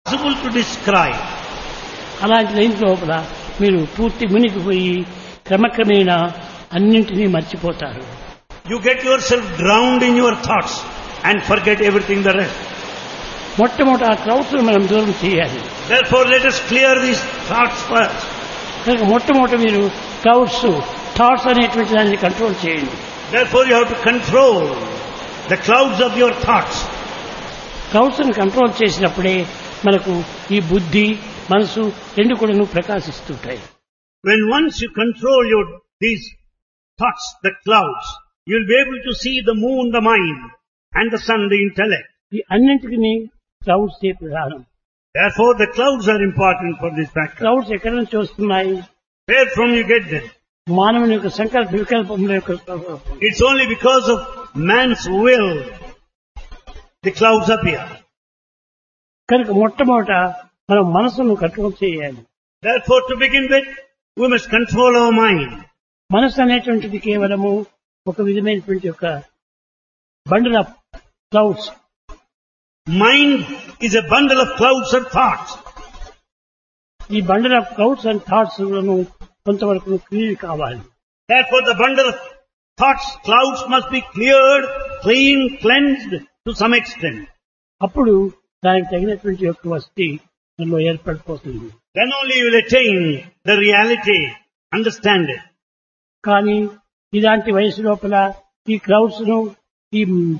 Possible to describe. అలాంటి line లోపల మీరు పూర్తి మునిగిపోయి క్రమక్రమేణా అన్నింటినీ మర్చిపోతారు. You get yourself drowned in your thoughts and forget everything the rest. మొట్టమొదట ఆ క్రౌడ్స్ మనం దూరం చేయాలి. Therefore, let us clear these thoughts first. కనుక మొట్టమొదట మీరు క్రౌడ్స్ థాట్స్ అనేటువంటి దాన్ని కంట్రోల్ చేయండి. Therefore, you have to control the clouds of your thoughts. Crowds ని కంట్రోల్ చేసినప్పుడే మనకు ఈ బుద్ధి మనసు రెండు కూడా ప్రకాశిస్తుంటాయి. When once you control these thoughts, the clouds, you will be able to see the moon, the mind, and the sun, the intellect. ఈ అన్నింటికి క్రౌడ్స్ ప్రధానం. Therefore, the clouds are important for this factor. Crowds ఎక్కడి నుంచి వస్తున్నాయి? Where from you get them? మానవుని యొక్క సంకల్ప వికల్పముల యొక్క ప్రభావం. It's only because of man's will the clouds appear. కనుక మొట్టమొదట మనం మనసును కంట్రోల్ చేయాలి. Therefore, to begin with, we must control our mind. మనసు అనేటువంటిది కేవలము ఒక విధమైనటువంటి యొక్క bundle of clouds. Mind is a bundle of clouds and thoughts. ఈ bundle of clouds and thoughts కొంతవరకు క్లియర్ కావాలి. Therefore, the bundle of thoughts, clouds must be cleared, clean, cleansed to some extent. అప్పుడు దానికి తగినటువంటి యొక్క వస్తీ మనలో ఏర్పడిపోతుంది. Then only you will attain the reality, understand it. కానీ ఇలాంటి వయసు లోపల ఈ క్రౌడ్స్ ను ఈ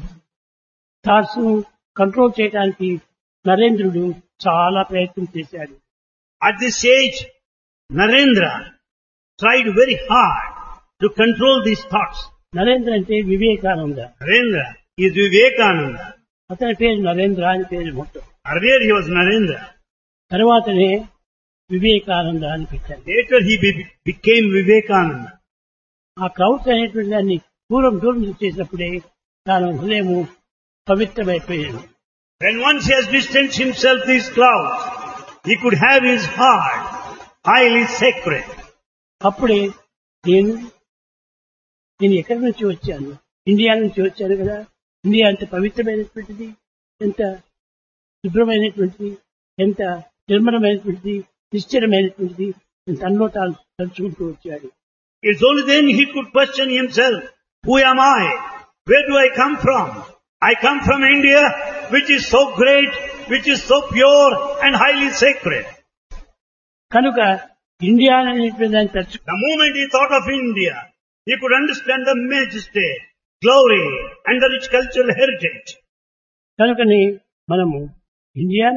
థాట్స్ ను కంట్రోల్ చేయడానికి నరేంద్రుడు చాలా ప్రయత్నం చేశాడు. At this age, Narendra tried very hard to control these thoughts. Narendra అంటే వివేకానంద. Narendra is Vivekananda. అతని పేరు నరేంద్ర అని పేరు మొత్తం. Earlier he was Narendra. తర్వాతనే వివేకానంద అని పెట్టారు. Later he became Vivekananda. ఆ క్రౌడ్స్ అనేటువంటి దాన్ని దూరం చేసినప్పుడే తాను హృదయము పవిత్రమైపోయాడు. When once he has distanced himself these clouds, he could have his heart highly sacred. అప్పుడే నేను ఎక్కడి నుంచి వచ్చాను? ఇండియా నుంచి వచ్చాను కదా. ఇండియా ఎంత పవిత్రమైనటువంటిది, ఎంత శుభ్రమైనటువంటిది, ఎంత నిర్మలమైనటువంటిది, నిశ్చలమైనటువంటిది, తనలో తాను తలుచుకుంటూ వచ్చాడు. It's only then he could question himself, who am I? Where do I come from? I come from India, which is so great, which is so pure and highly sacred. కనుక India అనేటువంటి దాన్ని తలుచు. The moment he thought of India, he could understand the majesty, glory and the rich cultural heritage. కనుకని మనము India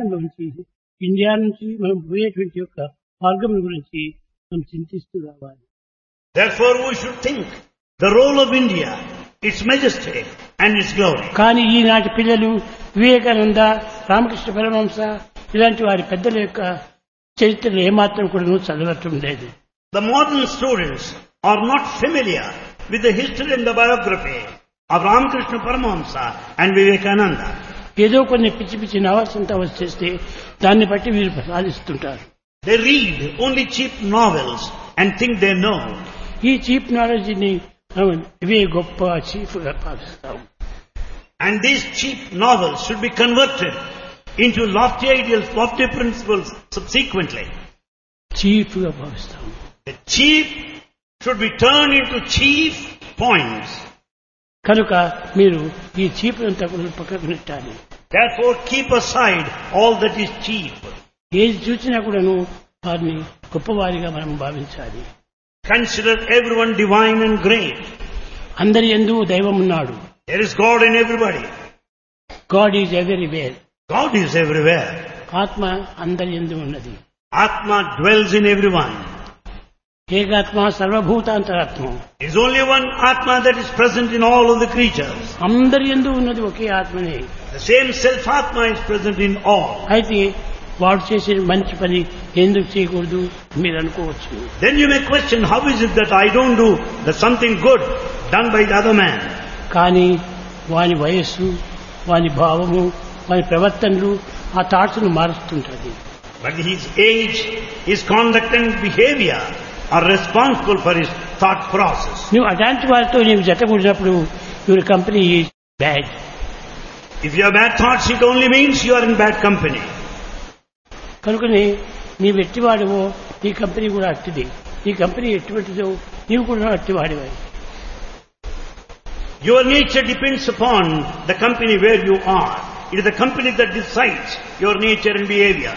నుంచి మనం పోయేటువంటి యొక్క మార్గం గురించి మనం చింతిస్తూ రావాలి. Therefore we should think the role of India, its majesty and its glory. కానీ ఈనాటి పిల్లలు వివేకానంద, రామకృష్ణ పరమహంస ఇలాంటి వారి పెద్దల యొక్క చరిత్రలు ఏమాత్రం కూడా చదవటం లేదు. The modern students are not familiar with the history and the biography of Ramakrishna Paramahamsa and Vivekananda. ఏదో కొన్ని పిచ్చి నవల్స్ అంతా వచ్చేస్తే దాన్ని బట్టి వీరు సాధిస్తుంటారు. They read only cheap novels and think they know. ఈ చీప్ నాలెడ్జ్ ని ఇవే గొప్ప చీఫ్ గా భావిస్తాం. And these cheap novels should be converted into lofty ideals, lofty principles subsequently. Chief గా భావిస్తాం. The cheap should be turned into chief points. కనుక మీరు ఈ చీప్ అంతా పక్కకు నెట్టాలి. Therefore keep aside all that is cheap. ఏది చూసినా కూడాను వారిని గొప్పవారిగా మనం భావించాలి. Consider everyone divine and great. అందరి యందు దైవం ఉన్నాడు. There is God in everybody. God is everywhere. God is everywhere. ఆత్మ అందరి యందు ఉన్నది. Atma dwells in everyone. ఏకాత్మ సర్వభూతాంతరాత్మ. There is only one Atma that is present in all of the creatures. అందరి యందు ఉన్నది ఒకే ఆత్మనే. The same self-Atma is present in all. అయితే వాడు చేసే మంచి పని ఎందుకు చేయకూడదు మీరు అనుకోవచ్చు. Then you may question, how is it that I don't do something good done by the other man? కానీ వాని వయస్సు, వాని భావము, వాని ప్రవర్తనలు ఆ థాట్స్ ను మారుస్తుంటది. But his age, his conduct and behavior are responsible for his thought process. నువ్వు అలాంటి వారితో నీవు జతకూడినప్పుడు your company is bad. If you have bad thoughts, it only means you are in bad company. కనుకనే నీవు ఎట్టివాడివో నీ company కూడా అట్టిది, నీ company ఎటువంటిదో నీవు కూడా అట్టివాడివే. Your nature depends upon the company where you are. It is the company that decides your nature and behavior.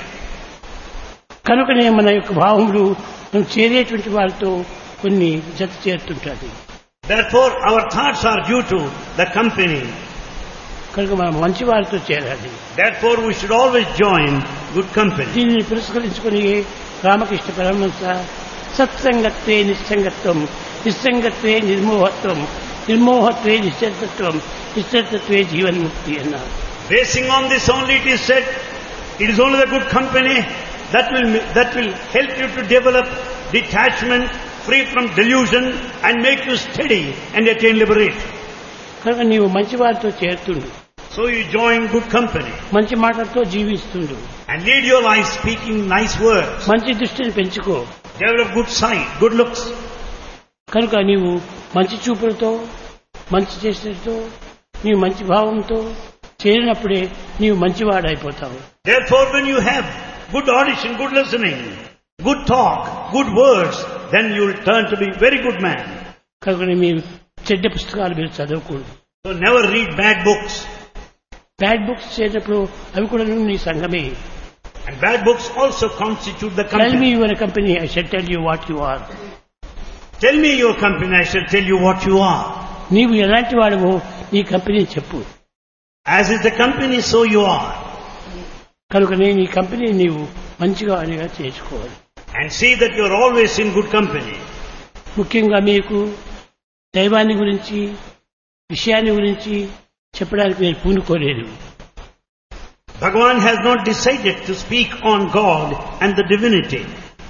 కనుకనే మన యొక్క భావములు మనం చేరేటువంటి వారితో కొన్ని జత చేరుతుంటాది. Therefore, our thoughts are due to the company. కనుక మనం మంచి వారితో చేరాలి. Therefore, we should always join good company. దీనిని పురస్కరించుకుని రామకృష్ణ పరమహంస సత్సంగత్వే నిస్సంగత్వం, నిస్సంగత్వే నిర్మోహత్వం, నిర్మోహత్వే నిశ్చలత్వం, నిశ్చలత్వే జీవన్ముక్తి అన్నారు. Basing on this only, it is said, it is only the good company that will help you to develop detachment, free from delusion, and make you steady and attain liberation. కనుక నీవు మంచి వారితో చేరుతుండు, So you join good company మంచి మాటలతో జీవిస్తుండు, and lead your life speaking nice words. మంచి దృష్టిని పెంచుకో. Develop good sight, good looks. కనుక నీవు మంచి చూపులతో, మంచి చేష్టతో, నీవు మంచి భావంతో చేరినప్పుడే నీవు మంచివాడైపోతావు. Therefore, when you have good audition, good listening, good talk, good words, then you will turn to be very good man. కనుక మీరు చెడ్డ పుస్తకాలు మీరు చదవకూడదు. So never read bad books. Bad books చేసినప్పుడు అవి కూడా నీ సంఘమే. And bad books also constitute the tell me company. Your company, I shall tell you what you are. Tell me your company, I shall tell you what you are. నీవు ఎలాంటి వాడవో నీ company చెప్పు. As is the company, so you are. కనుకనే నీ company నీవు మంచిగా అనిగా చేసుకోవాలి. And see that you are always in good company. ముఖ్యంగా మీకు దైవాన్ని గురించి, విషయాన్ని గురించి చెప్పడానికి నేను పూనుకోలేదు. Bhagavan has not decided to speak on God and the divinity.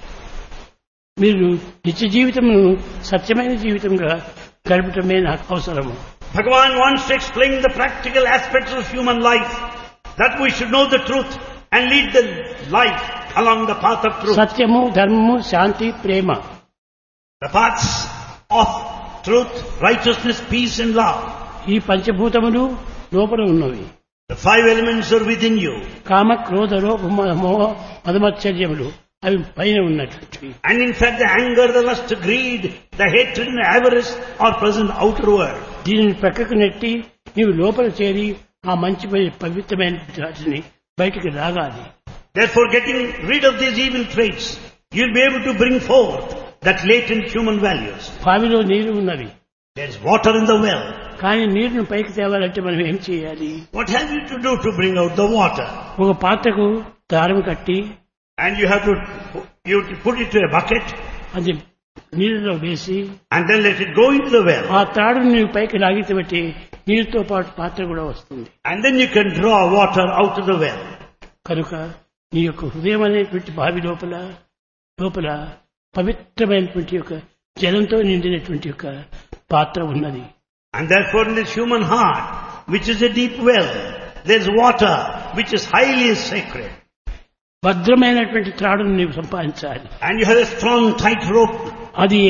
మీరు నిత్య జీవితమును సత్యమైన జీవితంగా గడపటమే నాకు అవసరము. Bhagavan wants to explain the practical aspects of human life, that we should know the truth and lead the life along the path of truth. సత్యము, ధర్మము, శాంతి, ప్రేమ, The paths of truth, righteousness, peace and love. ఈ పంచభూతములు లోపల ఉన్నవి. The five elements are within you. కామ, క్రోధ, లోభ, మోహ, మదమత్సర్యములు అవి పైన ఉన్నటువంటివి. And in fact, the anger, the lust, the greed, the hatred and the avarice are present outward. దీనిని ప్రక్కకు నెట్టి నీవు లోపల చేరి ఆ మంచి పవిత్రమైన వాటిని బయటికి లాగాలి. Therefore, getting rid of these evil traits, you'll be able to bring forth that latent human values. బావిలో నీరు ఉన్నవి, There is water in the well. కానీ నీరును పైకి తేవాలంటే మనం ఏం చేయాలి? What have you to do to bring out the water? ఒక పాత్రకు దారం కట్టి And you have to put it to a bucket అది నీళ్ళలో వేసి and then let it go into the well. ఆ తాడును నీవు పైకి లాగితే బట్టి నీరుతో పాటు పాత్ర కూడా వస్తుంది. And then you can draw water out of the well. కనుక నీ యొక్క హృదయం అనేటువంటి బావి లోపల లోపల పవిత్రమైనటువంటి యొక్క జలంతో నిండినటువంటి యొక్క పాత్ర ఉన్నది. And therefore in this human heart, which is a deep well, there is water which is highly sacred. భద్రమైనటువంటి త్రాడును నీవు సంపాదించాలి. And you have a strong tight rope. అది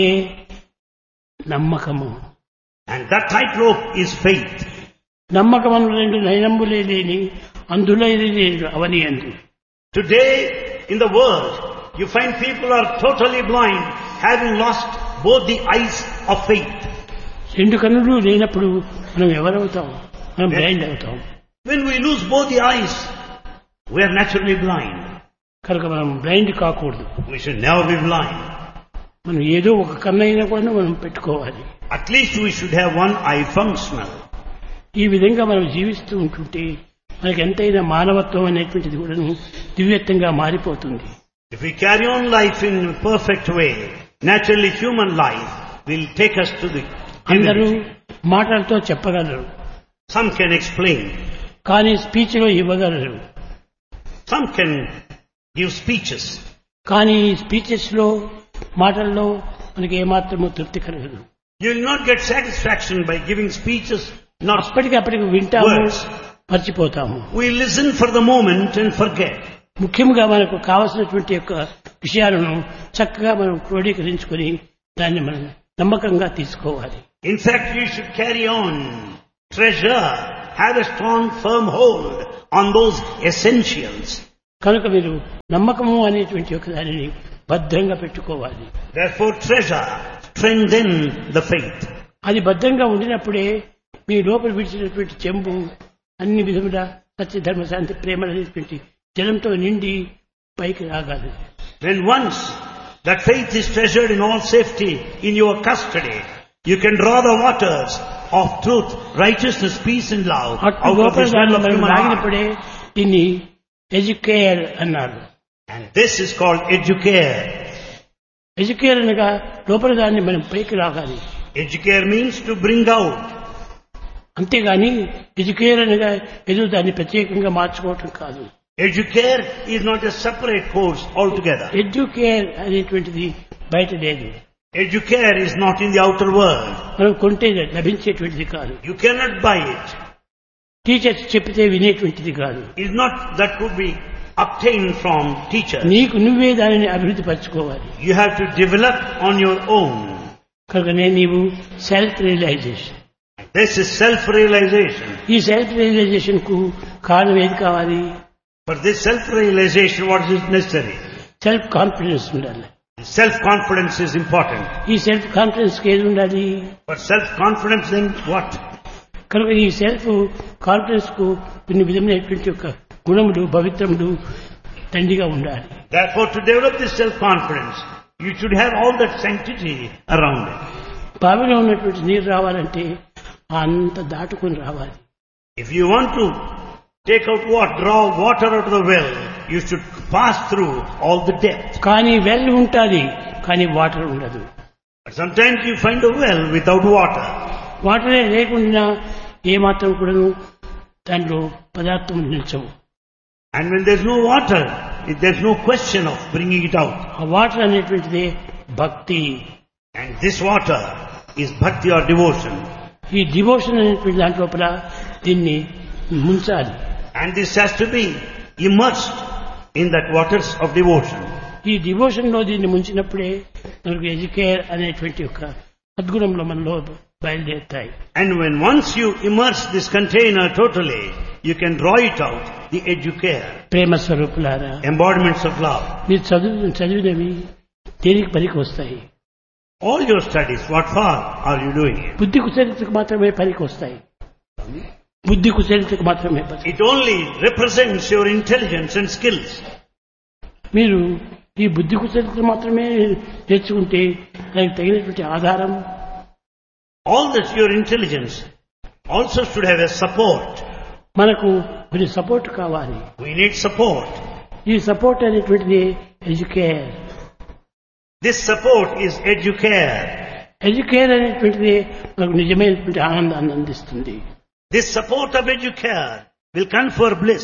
నమ్మకము. And that tight rope is faith. నమ్మకము రెండు నైనంబులే లేని అందులైన అవని అంది. Today in the world, you find people are totally blind, having lost both the eyes of faith. రెండు కన్నులు లేనప్పుడు మనం ఎవరవుతాం? మనం బ్లైండ్ అవుతాం. When we lose both the eyes, we are naturally blind. కనుక మనం బ్లైండ్ కాకూడదు. We should never be blind. మనం ఏదో ఒక కన్నైనా కూడా మనం పెట్టుకోవాలి. At least we should have one eye functional. ఈ విధంగా మనం జీవిస్తూ ఉంటుంటే మనకి ఎంతైనా మానవత్వం అనేటువంటిది కూడా దివ్యత్వంగా మారిపోతుంది. If we carry on life in a perfect way, naturally human life will take us to the అందరూ divinity. మాటలతో చెప్పగలరు, Some can explain. కానీ స్పీచ్ లో ఇవ్వగలరు. Some can give speeches. కానీ స్పీచెస్ లో మాటల్లో మనకి ఏమాత్రమూ తృప్తి కలగదు. You will not get satisfaction by giving speeches, not అప్పటికప్పటికి వింటాము, words. మర్చిపోతాము. We listen for the moment and forget. ముఖ్యంగా మనకు కావలసినటువంటి యొక్క విషయాలను చక్కగా మనం క్రోడీకరించుకొని దాన్ని మనం నమ్మకంగా తీసుకోవాలి. In fact, you should carry on, treasure, have a strong firm hold on those essentials కనుక మీరు నమ్మకము అనేటువంటి ఒక దానిని భద్రంగా పెట్టుకోవాలి. Therefore treasure, strengthen the faith. అది భద్రంగా ఉండినప్పుడే మీ లోపల విడిచినటువంటి చెంబు అన్ని విధముల సత్య ధర్మ శాంతి ప్రేమ అనేటువంటి జలంతో నిండి పైకి రాగాలి. When once that faith is treasured in all safety in your custody, you can draw the waters of truth, righteousness, peace and love అటు out of లోపల this well దాన్ని of మనం human heart. లాగినప్పుడే దీన్ని ఎడ్యుకేర్ అన్నారు. And this is called educare. Educare అనగా లోపల దాన్ని మనం పైకి రాగాలి. Educare means to bring out. అంతేగాని ఎడ్యుకేర్ అనగా ఏదో దాన్ని ప్రత్యేకంగా మార్చుకోవటం కాదు. Educare is not a separate course altogether. Educare అనేటువంటిది బయట లేదు. Educare is not in the outer world. మనం కొంటే లభించేటువంటిది కాదు. You cannot buy it. Teachers చెప్తే వినేటువంటిది కాదు. It is not that could be obtained from teachers. నీకు నువ్వే దానిని అభివృద్ధి పరచుకోవాలి. You have to develop on your own. కనుకనే నీవు self realisation. This is self-realization. ఈ సెల్ఫ్ రియలైజేషన్ కు కారణం ఏది కావాలి? For this self-realization, what is necessary? Self confidence ఉండాలి. Self-confidence is important. ఈ సెల్ఫ్ కాన్ఫిడెన్స్ కి ఏది ఉండాలి? For self-confidence, then what? కనుక ఈ సెల్ఫ్ కాన్ఫిడెన్స్ కు కొన్ని విధమైనటువంటి ఒక గుణములు పవిత్రములు తండ్రిగా ఉండాలి. Therefore, to develop this self-confidence, you should have all that sanctity around it. బావిలో ఉన్నటువంటి నీరు రావాలంటే అంత దాటుకుని రావాలి. If you want to take out water, draw water out of the well, you should pass through all the depth. కానీ well ఉంటుంది, కానీ వాటర్ ఉండదు. But sometimes you find a well without water. వాటరే లేకుండా ఏమాత్రం కూడాను దాంట్లో పదార్థం నిల్చవు. And when there's no water, there's no question of bringing it out. ఆ వాటర్ అనేటువంటిది భక్తి. And this water is bhakti or devotion. ఈ డివోషన్ అనేటువంటి దాంట్లోపల దీన్ని ముంచాలి. And this has to be immersed in that waters of devotion. ఈ devotion లో దీన్ని ముంచినప్పుడే మనకు ఎడ్యుకేర్ అనేటువంటి ఒక సద్గుణంలో మనలో బయలుదేరుతాయి. And when once you immerse this container totally, you can draw it out, the educare. ప్రేమ స్వరూపులారా, Embodiments of love. మీరు చదివినవి దేనికి పనికి వస్తాయి? All your studies, what for are you doing it? బుద్ధి కుశలితకు మాత్రమే పనికి వస్తాయి. బుద్ధి కుశలితకు మాత్రమే. It only represents your intelligence and skills. మీరు ఈ బుద్ధి కుశలితకు మాత్రమే నేర్చుకుంటే దానికి తగినటువంటి ఆధారం All this your intelligence also should have a support. మనకు కొన్ని సపోర్ట్ కావాలి. We need support. ఈ సపోర్ట్ అనేటువంటిది educare. This support is educare. Educare అనేటువంటిది మనకు నిజమైనటువంటి ఆనందాన్ని అందిస్తుంది. This support of educare will confer bliss.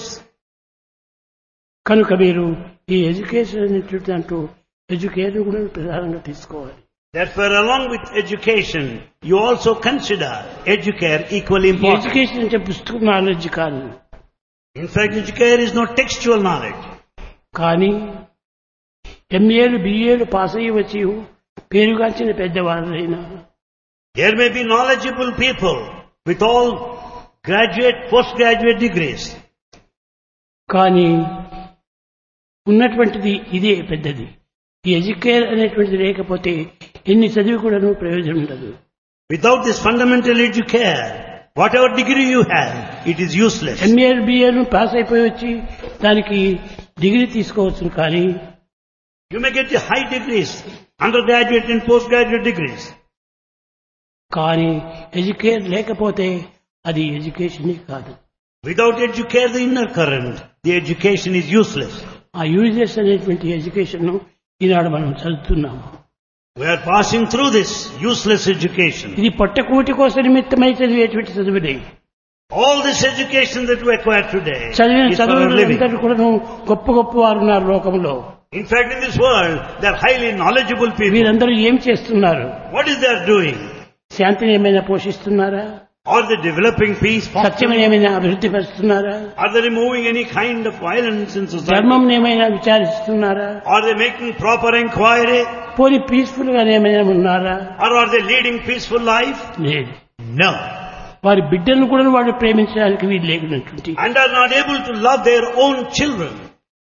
కనుక మీరు ఈ ఎడ్యుకేషన్ అనేటువంటి దాంట్లో ఎడ్యుకేర్ కూడా ప్రధానంగా తీసుకోవాలి. Therefore, along with education, you also consider educare equally important. Education అంటే పుస్తక నాలెడ్జ్ కాదు. In fact, educare is not textual knowledge. కానీ ఎంఏలు బిఏలు పాస్ అయ్యి వచ్చి పేరుగాంచిన పెద్దవాళ్ళైనా There may be knowledgeable people with all graduate, postgraduate degrees. కానీ ఉన్నటువంటిది ఇదే పెద్దది. ఈ ఎడ్యుకేర్ అనేటువంటిది లేకపోతే ఎన్ని చదివి కూడా ప్రయోజనం ఉండదు. Without this fundamental educare, whatever degree you have, it is useless. ఎంఏలు బిఏలు pass అయిపోయి వచ్చి దానికి డిగ్రీ తీసుకోవచ్చు. కానీ You may get the high degrees, undergraduate and postgraduate degrees. కానీ ఎడ్యుకేర్ లేకపోతే అది ఎడ్యుకేషన్ కాదు. Without educare, the inner current, the education is useless. ఆ యూజ్లెస్ అనేటువంటి ఎడ్యుకేషన్ ఈనాడు మనం చదువుతున్నాము. We are passing through this useless education. ఇది పొట్టకూటి కోసం నిమిత్తమై చదివేటువంటి చదువులే. All this education that we acquire today చదివిన is for our living. చదువులందరూ కూడా గొప్ప గొప్ప వారు ఉన్నారు లోకంలో. In fact, in this world, they are highly knowledgeable people. వీరందరూ ఏం చేస్తున్నారు? What is they are doing? శాంతిని ఏమైనా పోషిస్తున్నారా? Are they developing peace? సత్యం ఏమైనా అభివృద్ధి పరుస్తున్నారా? Are they removing any kind of violence in society? ధర్మం ఏమైనా విచారిస్తున్నారా? Are they making proper inquiry? పోనీ పీస్ఫుల్ గా ఏమైనా ఉన్నారా? Or are they leading peaceful life? లేదు. No. వారి బిడ్డలను కూడా వాళ్ళు ప్రేమించడానికి వీలు లేకున్నటువంటి And are not able to love their own children.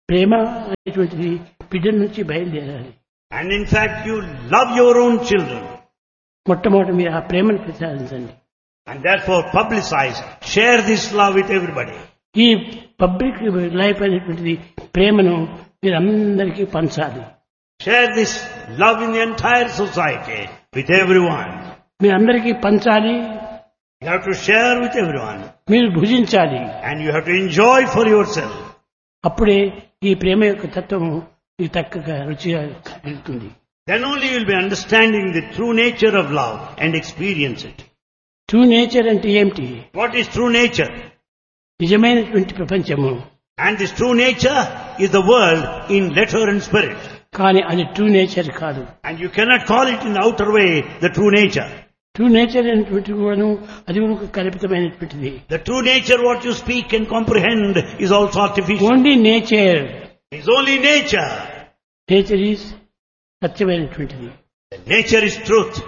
ప్రేమ అనేటువంటిది బిడ్డ నుంచి బయలుదేరాలి. And in fact, you love your own children. మొట్టమొదటి మీరు ఆ ప్రేమను ప్రచారించండి. And therefore publicize, share this love with everybody. ఈ పబ్లిక్ లైఫ్ అనేటువంటిది ప్రేమను మీరు అందరికీ పంచాలి. Share this love in the entire society with everyone. మీరు అందరికీ పంచాలి. You have to share with everyone. మీరు భుజించాలి. And you have to enjoy for yourself. అప్పుడే ఈ ప్రేమ యొక్క తత్వము మీకు చక్కగా రుచిగా కలుగుతుంది. Then only you will be understanding the true nature of love and experience it. True nature అంటే ఏమిటి? What is true nature? నిజమైనటువంటి ప్రపంచము. And this true nature is the world in letter and spirit. కానీ అది true nature కాదు. And you cannot call it in the outer way the true nature. True nature అనేటువంటి కూడాను అది ఒక కల్పితమైనటువంటిది. The true nature what you speak and comprehend is also artificial. Only nature. It's only nature. Nature is సత్యమైనటువంటిది. The nature is truth.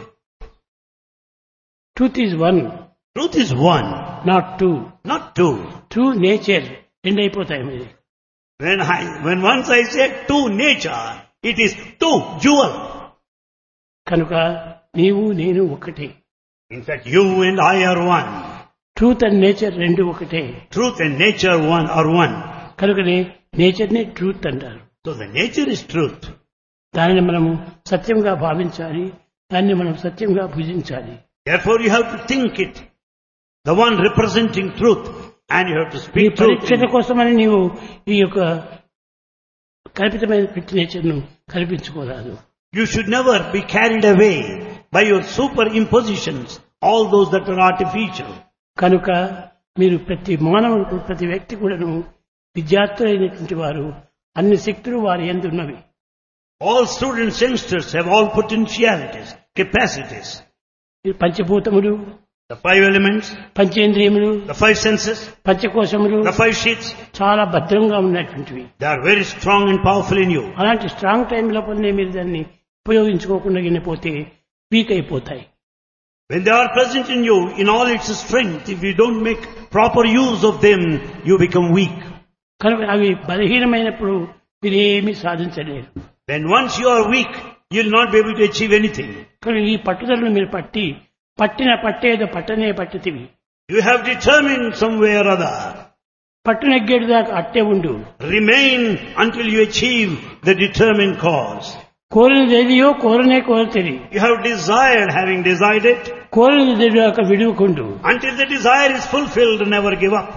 Truth is one. Truth is one, not two. not two. True nature రెండు అయిపోతాయి మీరు. When once I say two nature, it is two jewel. కనుక నీవు నేను ఒకటే. In fact, you and I are one. Truth and nature రెండు ఒకటే. Truth and nature are one. కనుకనే నేచర్ ని ట్రూత్ అంటారు. So the nature is truth. దానిని మనము సత్యంగా భావించాలి. దాన్ని మనం సత్యంగా భుజించాలి. Therefore you have to think it, the one representing truth, and you have to ఈ speak truth. పరీక్షల కోసమని నీవు ఈ యొక్క కల్పితమైన నేచర్ ను కల్పించుకోరాదు. You should never be carried away by your superimpositions, all those that are artificial. కనుక మీరు ప్రతి మానవులకు ప్రతి వ్యక్తి కూడాను విద్యార్థులైనటువంటి వారు అన్ని శక్తులు వారి యందు ఉన్నవి. All students, youngsters have all potentialities, capacities. ఈ పంచభూతములు, The five elements, పంచేంద్రియములు, the five senses, పంచకోశములు the five sheets, చాలా భద్రంగా ఉన్నటువంటివి. they are very strong and powerful in you. అలాంటి స్ట్రాంగ్ టైం లోపలనే మీరు దాన్ని ఉపయోగించుకోకుండా గినపోతే వీక్ అయిపోతాయి. When they are present in you, in all its strength, if you don't make proper use of them, you become weak. కనుక అవి బలహీనమైనప్పుడు మీరు ఏమీ సాధించలేరు. Then once you are weak, you will not be able to achieve anything. కనుక ఈ పట్టుదలను మీరు పట్టేదో పట్టనే పట్టుతివి. You have determined some way or other. పట్టు నెగ్గేడు దాకా అట్టే ఉండు. Remain until you achieve the determined cause. కోరినదేదియో కోరతెరి. You have desired, having desired it. కోరినది దాకా విడువకుండు. Until the desire is fulfilled, never give up.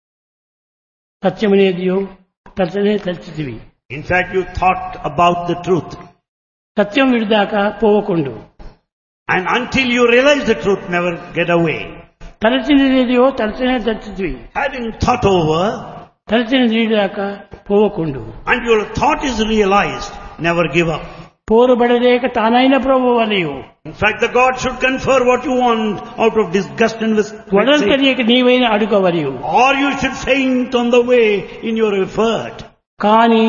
సత్యమనేదియో తలచనే తలచితివి. In fact, you thought about the truth. Satyam విడిదాకా పోవకుండు. And until you realize the truth, never get away. తలచినదేదియో తలచనే తలచితివి. Having thought over, తలచినది దాకా పోవకుండు. until your thought is realized, never give up. పోరుబడలేక తానైన ప్రభువలియు. In fact, the God should confer what you want out of disgust and వడలు తెలియక నీవైనా అడుగవలియు. or you should faint on the way in your effort. కానీ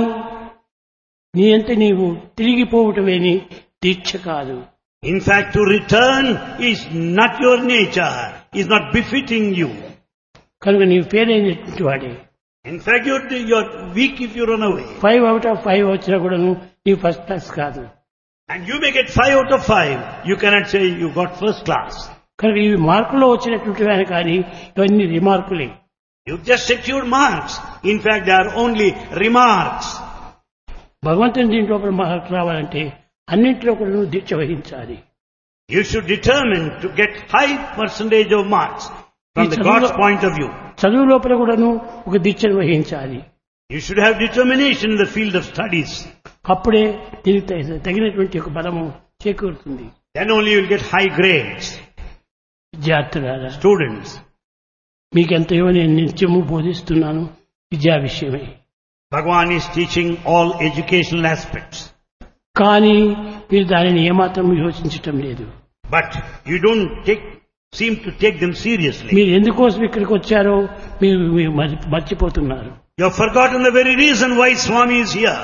నీ అంత నీవు తిరిగిపోవటమేని దీక్ష కాదు. In fact, to return is not your nature, is not befitting you. కనుక నీవు fail అయినటువంటి వాడే. In fact, you're weak if you run away. 5 out of 5 వచ్చినా కూడా నీవు ఫస్ట్ క్లాస్ కాదు. And you may get 5 out of 5. You cannot say you got first class. కనుక ఇవి మార్కుల్లో వచ్చినటువంటి కానీ ఇవన్నీ రిమార్కులే. You just secured marks. In fact, they are only remarks. భగవంతుని దీంట్లో మార్కు రావాలంటే అన్నింటిలో కూడా నువ్వు దీక్ష వహించాలి. You should determine to get high percentage of marks from the God's point of view. చదువు లోపల కూడాను ఒక దీక్షను వహించాలి. You should have determination in the field of studies. అప్పుడే దీనికి తగినటువంటి ఒక బలము చేకూరుతుంది. Then only you will get high grades. విద్యార్థులారా, Students, మీకెంతయో నేను నిత్యము బోధిస్తున్నాను విద్యా విషయమే. Bhagavan is teaching all educational aspects. కానీ మీరు దానిని ఏమాత్రం యోచించటం లేదు. But you don't seem to take them seriously. మీరు ఎందుకోసం ఇక్కడికి వచ్చారో మీరు మర్చిపోతున్నారు. You have forgotten the very reason why Swami is here.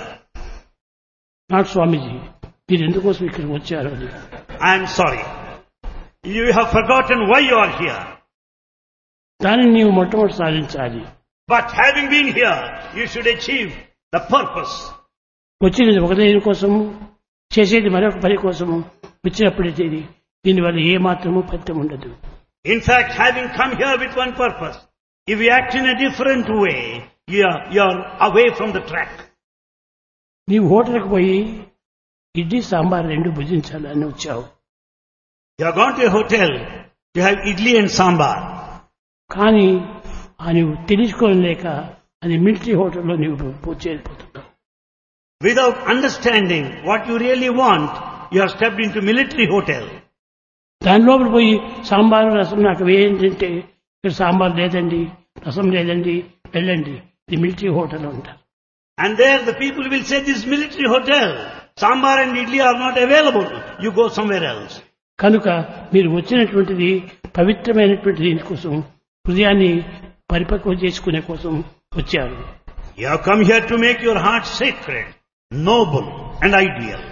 Not స్వామీజీ, మీరు ఎందుకోసం ఇక్కడికి వచ్చారో అని. I am sorry. You have forgotten why you are here. దానిని నీవు మొట్టమొదటి సాధించాలి. But having been here, you should achieve the purpose. వచ్చినది ఒక దేని కోసము, చేసేది మరొక పని కోసము వచ్చినప్పుడైతే దీనివల్ల ఏ మాత్రము ఫలితం ఉండదు. In fact, having come here with one purpose, if you act in a different way, you are away from the track. నీవు హోటల్కి పోయి ఇడ్లీ సాంబార్ రెండు భుజించాలని వచ్చావు. You have gone to a hotel to have idli and sambar. కానీ నువ్వు తెలుసుకోలేక అది military హోటల్లో నువ్వు చేరిపోతున్నావు. Without understanding what you really want, you have stepped into military hotel. దాని లోపల పోయి సాంబారు రసం నాకు వేయంటే ఇక్కడ సాంబార్ లేదండి, రసం లేదండి, వెళ్ళండి, ఇది మిలిటరీ హోటల్ అంటారు. And there the people will say, this military hotel, sambar and idli are not available. You go somewhere else. కనుక మీరు వచ్చినటువంటిది పవిత్రమైనటువంటి దీనికోసం, హృదయాన్ని పరిపక్వం చేసుకునే కోసం వచ్చారు. You have come here to make your heart sacred, noble and ideal.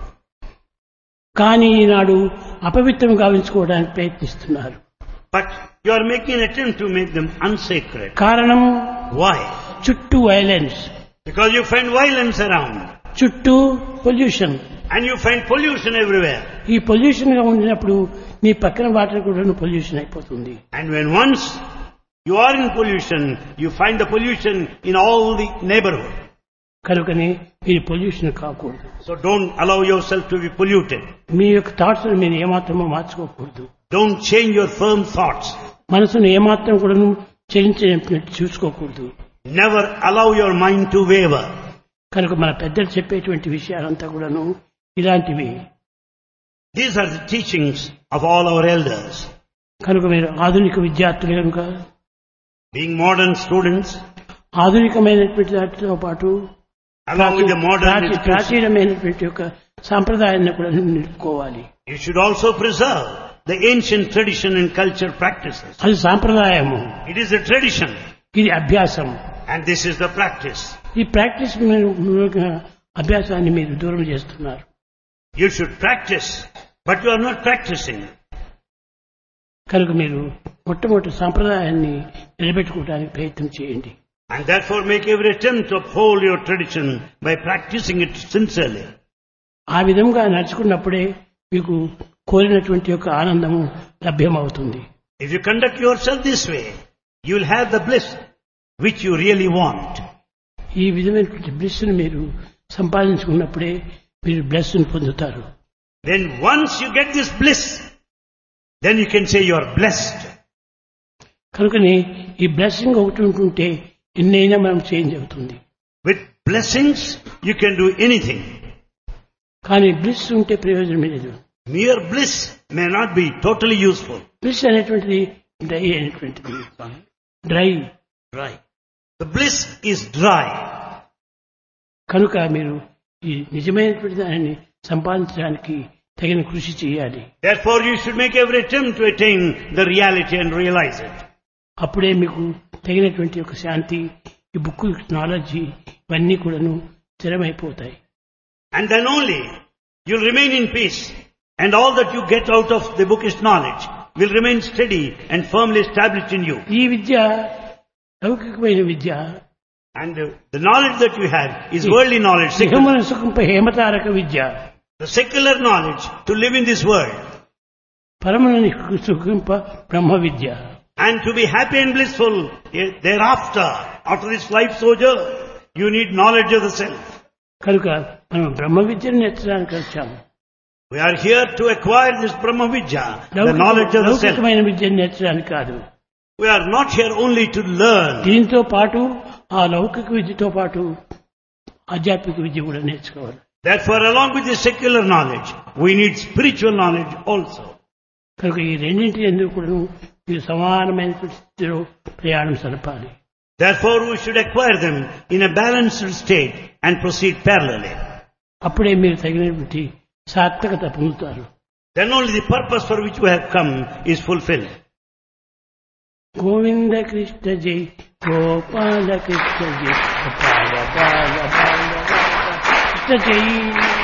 కానీ ఈనాడు అపవిత్రం గావించుకోవడానికి ప్రయత్నిస్తున్నారు. But you are making an attempt to make them unsacred. కారణం Why? చుట్టూ violence, Because you find violence around. చుట్టూ pollution. And you find pollution everywhere. ఈ pollution గా ఉండినప్పుడు నీ పక్కన వాటర్ కూడా పొల్యూషన్ అయిపోతుంది. And when once you are in pollution, you find the pollution in all the neighborhood. కనుకనే మీరు పొల్యూషన్ కాకూడదు. So don't allow yourself to be polluted. మీ యొక్క థాట్స్ మీరు ఏమాత్రమో మార్చుకోకూడదు. Don't change your firm thoughts. మనసును ఏమాత్రం కూడా చలించినట్టు చూసుకోకూడదు. Never allow your mind to waver. కనుక మన పెద్దలు చెప్పేటువంటి విషయాలంతా కూడాను ఇలాంటివి. These are the teachings of all our elders. కనుక మీరు ఆధునిక విద్యార్థులు కనుక, Being modern students, ఆధునికమైనటువంటి దాటితో పాటు along with the modern education, ప్రాచీనమైనటువంటి యొక్క సాంప్రదాయాన్ని కూడా నిలుపుకోవాలి. you should also preserve the ancient tradition and culture practices. అది సాంప్రదాయము, It is a tradition ఇది అభ్యాసం. and this is the practice. ఈ ప్రాక్టీస్ అభ్యాసాన్ని మీరు దూరం చేస్తున్నారు. You should practice, but you are not practicing. కనుక మీరు మొట్టమొదటి సాంప్రదాయాన్ని నిలబెట్టుకోవడానికి ప్రయత్నం చేయండి. And therefore make every attempt to uphold your tradition by practicing it sincerely. ఆ విధంగా నడుచుకున్నప్పుడే మీకు కోరినటువంటి యొక్క ఆనందము లభ్యమవుతుంది. If you conduct yourself this way, you will have the bliss which you really want. ఈ విధమైనటువంటి బ్లెస్ ను మీరు సంపాదించుకున్నప్పుడే మీరు బ్లెస్ ను పొందుతారు. Then once you get this bliss, then you can say you are blessed. కనుకనే ఈ బ్లెస్సింగ్ ఒకటి ఉంటుంటే ఎన్నైనా మనం చేంజ్ అవుతుంది. With blessings, you can do anything. కానీ బ్లిస్ ఉంటే ప్రయోజనం లేదు. Mere bliss may not be totally useful. Bliss అనేటువంటిది డ్రై అనేటువంటిది, dry. The bliss is dry. కనుక మీరు ఈ నిజమైనటువంటి దానిని సంపాదించడానికి తగిన కృషి చేయాలి. Therefore you should make every attempt to attain the reality and realize it. అప్పుడే మీకు తగినటువంటి ఒక శాంతి, ఈ బుక్ నాలెడ్జ్ ఇవన్నీ కూడాను స్థిరమైపోతాయి. And then only you'll remain in peace, and all that you get out of the bookish knowledge will remain steady and firmly established in you. ఈ విద్య లౌకికమైన విద్య. And the knowledge that you have is worldly knowledge, సిహమున సుఖంపై హేమతారక Vidya. the secular knowledge to live in this world. పరమున సుఖంప Brahma Vidya. And to be happy and blissful thereafter, after this life sojourn, you need knowledge of the self. కనుక మనం బ్రహ్మ విద్యను నేర్చడానికి వచ్చాము. We are here to acquire this Brahma Vidya, the knowledge of the self. లౌకికమైన విద్యను నేర్చడానికి కాదు. We are not here only to learn. దీంతో పాటు ఆ లౌకిక విద్యతో పాటు ఆధ్యాత్మిక విద్య కూడా నేర్చుకోవాలి. Therefore, along with the secular knowledge, we need spiritual knowledge also. కనుక ఈ రెండింటి ఎందుకు కూడా మీరు సమానమైన స్థితిలో ప్రయాణం సరపాలి. Therefore, we should acquire them in a balanced state and proceed parallelly. అప్పుడే మీరు తగినటువంటి సార్థకత పొందుతారు. Then only the purpose for which we have come is fulfilled. Govinda Krishna జై, గోపాల కృష్ణ జై, గోపాల బాల బాల కృష్ణ జై.